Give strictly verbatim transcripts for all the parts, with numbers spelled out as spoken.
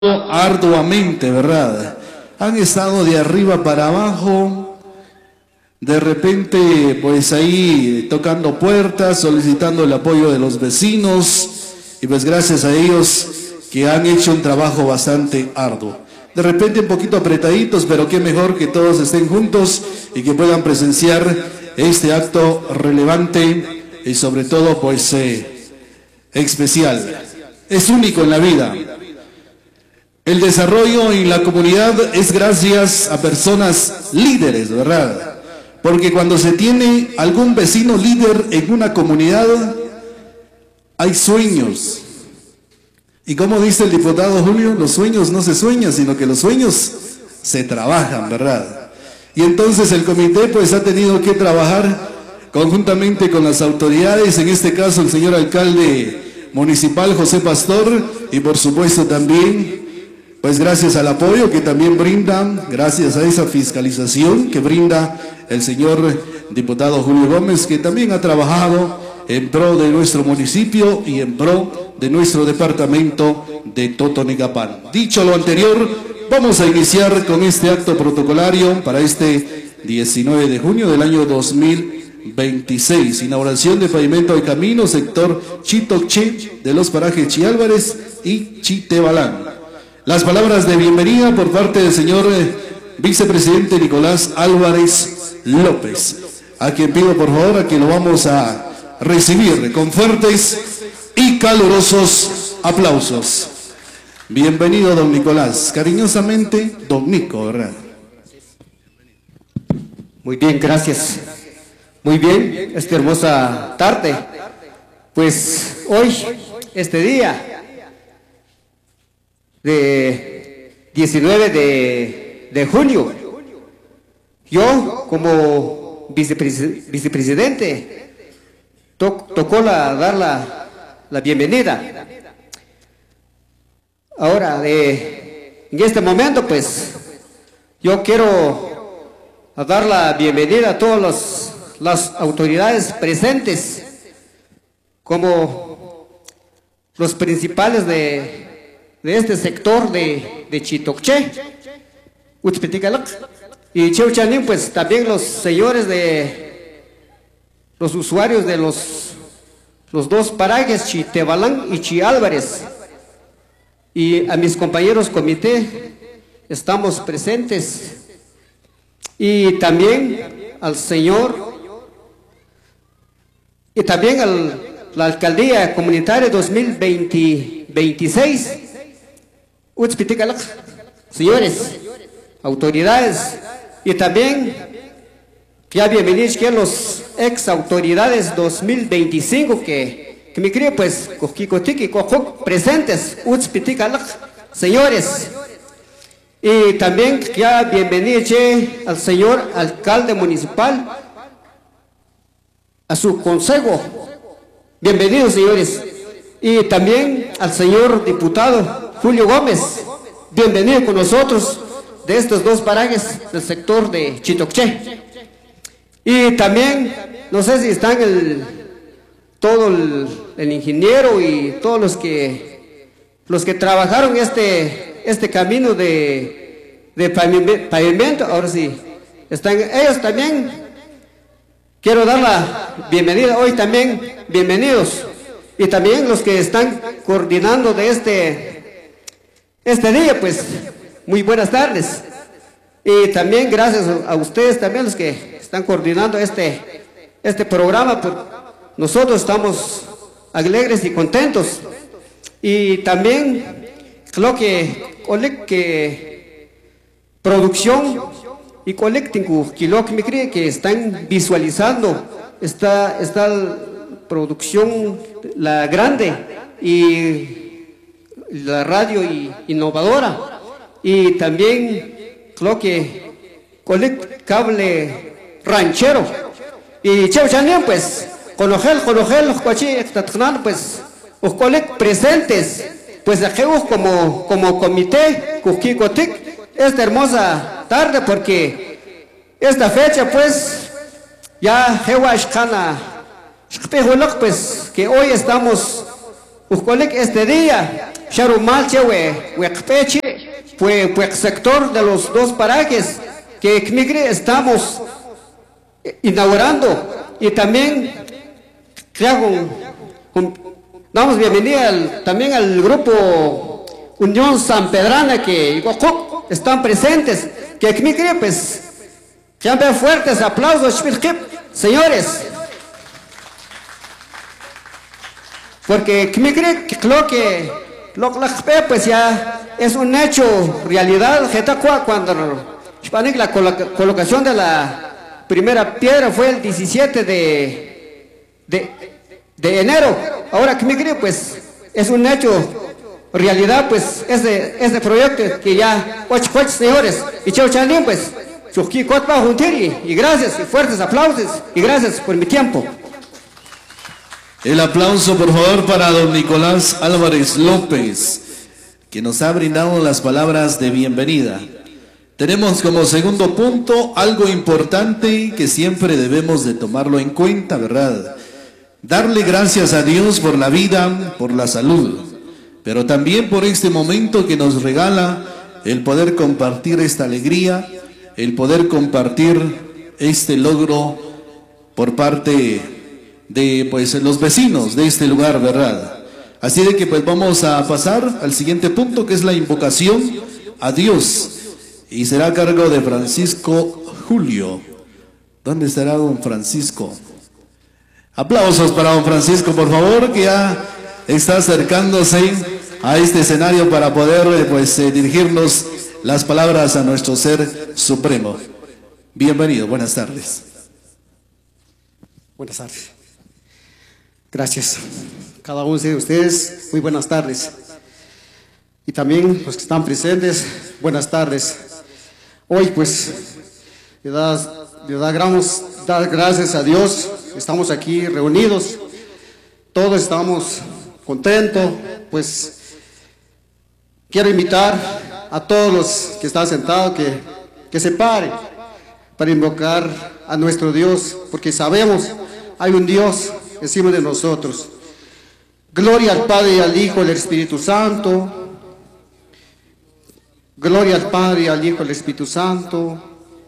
arduamente, ¿verdad? Han estado de arriba para abajo, de repente pues ahí tocando puertas, solicitando el apoyo de los vecinos, y pues gracias a ellos que han hecho un trabajo bastante arduo. De repente un poquito apretaditos, pero qué mejor que todos estén juntos y que puedan presenciar este acto relevante y sobre todo pues eh, especial. Es único en la vida. El desarrollo en la comunidad es gracias a personas líderes, ¿verdad? Porque cuando se tiene algún vecino líder en una comunidad, hay sueños. Y como dice el diputado Julio, los sueños no se sueñan, sino que los sueños se trabajan, ¿verdad? Y entonces el comité pues ha tenido que trabajar conjuntamente con las autoridades, en este caso el señor alcalde municipal José Pastor, y por supuesto también pues gracias al apoyo que también brinda, gracias a esa fiscalización que brinda el señor diputado Julio Gómez, que también ha trabajado en pro de nuestro municipio y en pro de nuestro departamento de Totonicapán. Dicho lo anterior, vamos a iniciar con este acto protocolario para este diecinueve de junio del año dos mil veintiséis. Inauguración de pavimento de camino, sector Chitoché de los parajes Chi Álvarez y Chitebalán. Las palabras de bienvenida por parte del señor eh, vicepresidente Nicolás Álvarez López, a quien pido por favor a que lo vamos a recibir con fuertes y calurosos aplausos. Bienvenido, don Nicolás. Cariñosamente, don Nico, ¿verdad? Muy bien, gracias. Muy bien, esta hermosa tarde. Pues hoy, este día de diecinueve de junio, yo como vicepres, vicepresidente to, tocó la, dar la, la bienvenida. Ahora, de, en este momento, pues, yo quiero dar la bienvenida a todas las, las autoridades presentes, como los principales de de este sector de, de Chitoché, y Cheuchanín, pues también los señores de los usuarios de los, los dos parajes, Chitebalán y Chi Álvarez, y a mis compañeros comité, estamos presentes, y también al señor, y también a la alcaldía comunitaria dos mil veintiséis, señores, autoridades, y también ya bienvenidos que los ex autoridades dos mil veinticinco que, que me creo pues presentes, señores, y también ya bienvenidos al señor alcalde municipal, a su consejo, bienvenidos señores, y también al señor diputado Julio Gómez, bienvenido con nosotros de estos dos parajes del sector de Chitoché. Y también, no sé si están el, todo el, el ingeniero y todos los que, los que trabajaron este, este camino de, de pavimento, ahora sí, están ellos también. Quiero dar la bienvenida hoy también, bienvenidos. Y también los que están coordinando de este Este día, pues, muy buenas tardes. Y también gracias a ustedes, también los que están coordinando este, este programa, pues, nosotros estamos alegres y contentos. Y también creo que, que producción y colectivo, que lo que me cree que están visualizando esta, esta producción, la grande, y la radio y innovadora, y también creo que cable ranchero y Cheuchanín, pues conogel conogel pues os colec presentes, pues aquí como como comité esta hermosa tarde, porque esta fecha pues ya pues que hoy estamos Ucolec este día, Sharumalche, Huecpeche, fue el sector de los dos parajes que Kmigri estamos inaugurando. Y también creo, damos bienvenida al, también al grupo Unión San Pedrana que están presentes. Que Kmigri, pues, que han dado fuertes aplausos, señores. Porque Kmigri, creo que lo que pues ya es un hecho, realidad. Cuando la colocación de la primera piedra fue el diecisiete de, de, de enero. Ahora Kmigri, pues es un hecho, realidad, pues ese, ese proyecto que ya, ocho, ocho señores, y chau chalín, pues, y gracias, y fuertes aplausos, y gracias por mi tiempo. El aplauso, por favor, para don Nicolás Álvarez López, que nos ha brindado las palabras de bienvenida. Tenemos como segundo punto algo importante que siempre debemos de tomarlo en cuenta, ¿verdad? Darle gracias a Dios por la vida, por la salud, pero también por este momento que nos regala el poder compartir esta alegría, el poder compartir este logro por parte de pues los vecinos de este lugar, ¿verdad? Así de que pues vamos a pasar al siguiente punto, que es la invocación a Dios, y será a cargo de Francisco Julio. ¿Dónde estará don Francisco? Aplausos para don Francisco, por favor, que ya está acercándose a este escenario para poder pues eh, dirigirnos las palabras a nuestro Ser Supremo. Bienvenido, buenas tardes. Buenas tardes. Gracias. Cada uno de ustedes, muy buenas tardes. Y también los que están presentes, buenas tardes. Hoy pues, le da, le da dar gracias a Dios. Estamos aquí reunidos. Todos estamos contentos. Pues, quiero invitar a todos los que están sentados que, que se paren para invocar a nuestro Dios, porque sabemos hay un Dios encima de nosotros. Gloria al Padre y al Hijo y al Espíritu Santo. Gloria al Padre y al Hijo y al Espíritu Santo.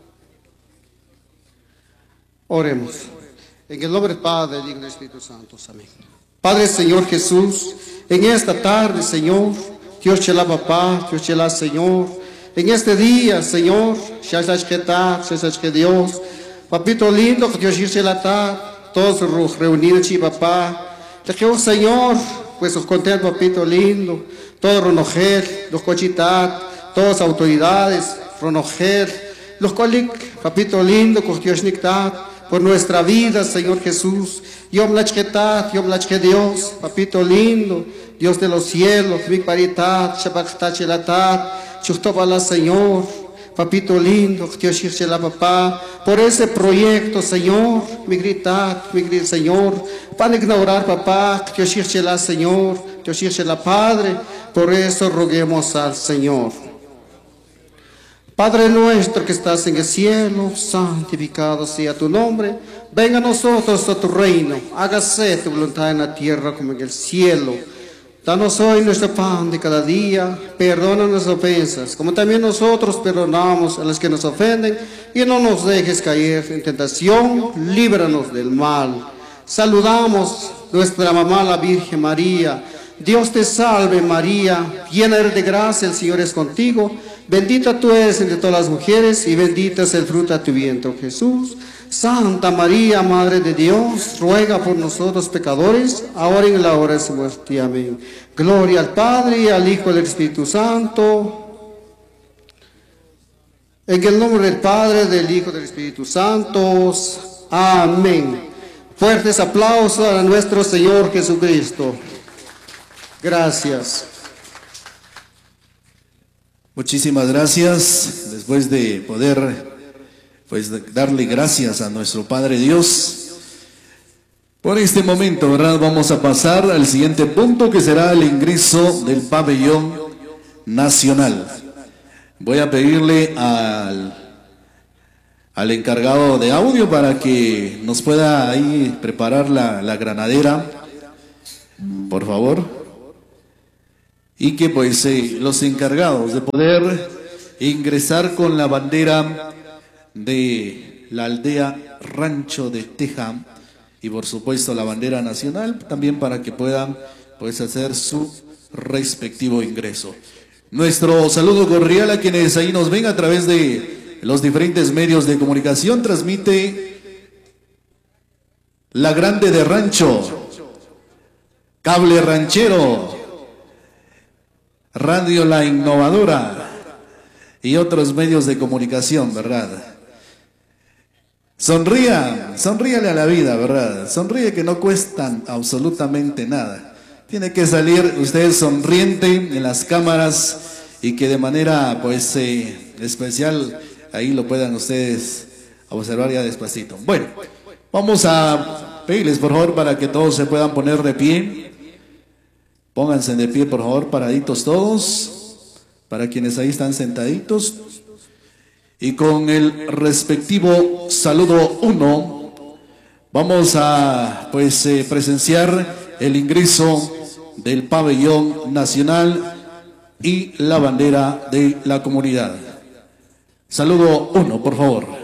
Oremos. En el nombre del Padre, del Hijo y del Espíritu Santo. Amén. Padre Señor Jesús, en esta tarde, Señor, Dios te la papá, Dios te la Señor. En este día, Señor, ya sabes que está, ya sabes que Dios, papito lindo, Dios te la está, todos reunidos, chi papá. Te quiero, Señor, pues os contento, papito lindo, todo Ronogel, los cochitat, todas las autoridades, Ronogel, los colic, papito lindo, con Dios nictat, por nuestra vida, Señor Jesús. Yom lachketat, Yom lachke Dios, papito lindo, Dios de los cielos, mi paritat, shabaktat chelatat, chustobala, Señor, papito lindo, Dios la papá, por ese proyecto, Señor, mi gritat, mi grit, Señor, para ignorar, papá, Dios la Señor, Dios la Padre, por eso roguemos al Señor. Padre nuestro que estás en el cielo, santificado sea tu nombre. Venga a nosotros a tu reino. Hágase tu voluntad en la tierra como en el cielo. Danos hoy nuestro pan de cada día. Perdona nuestras ofensas, como también nosotros perdonamos a los que nos ofenden. Y no nos dejes caer en tentación. Líbranos del mal. Saludamos nuestra mamá, la Virgen María. Dios te salve María, llena eres de gracia, el Señor es contigo. Bendita tú eres entre todas las mujeres y bendito es el fruto de tu vientre, Jesús. Santa María, Madre de Dios, ruega por nosotros pecadores, ahora y en la hora de su muerte. Amén. Gloria al Padre, y al Hijo y al Espíritu Santo. En el nombre del Padre, del Hijo y del Espíritu Santo. Amén. Fuertes aplausos a nuestro Señor Jesucristo. Gracias. Muchísimas gracias. Después de poder pues darle gracias a nuestro Padre Dios por este momento, ¿verdad? Vamos a pasar al siguiente punto, que será el ingreso del pabellón nacional. Voy a pedirle al, al encargado de audio para que nos pueda ahí preparar la, la granadera, por favor. y que pues eh, los encargados de poder ingresar con la bandera de la aldea Rancho de Teja y por supuesto la bandera nacional, también para que puedan pues hacer su respectivo ingreso. Nuestro saludo cordial a quienes ahí nos ven a través de los diferentes medios de comunicación. Transmite La Grande de Rancho, Cable Ranchero, Radio La Innovadora y otros medios de comunicación, ¿verdad? Sonría, sonríale a la vida, ¿verdad? Sonríe, que no cuestan absolutamente nada. Tiene que salir usted sonriente en las cámaras y que de manera pues eh, especial ahí lo puedan ustedes observar ya despacito. Bueno, vamos a pedirles por favor para que todos se puedan poner de pie. Pónganse de pie por favor, paraditos todos, para quienes ahí están sentaditos. Y con el respectivo saludo uno, vamos a pues eh, presenciar el ingreso del pabellón nacional y la bandera de la comunidad. Saludo uno, por favor.